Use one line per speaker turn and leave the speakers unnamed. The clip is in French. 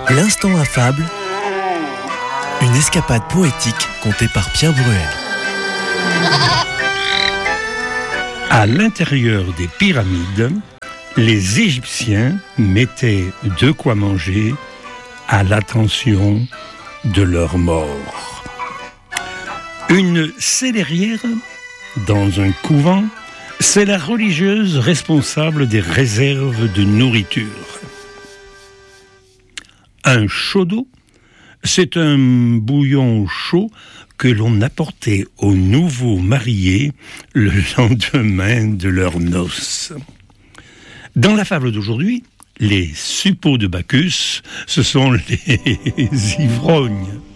L'instant affable, une escapade poétique contée par Pierre Bruel.
À l'intérieur des pyramides, les Égyptiens mettaient de quoi manger à l'attention de leurs morts. Une célérière dans un couvent, c'est la religieuse responsable des réserves de nourriture. Un chaud d'eau, c'est un bouillon chaud que l'on apportait aux nouveaux mariés le lendemain de leurs noces. Dans la fable d'aujourd'hui, les suppôts de Bacchus, ce sont les ivrognes.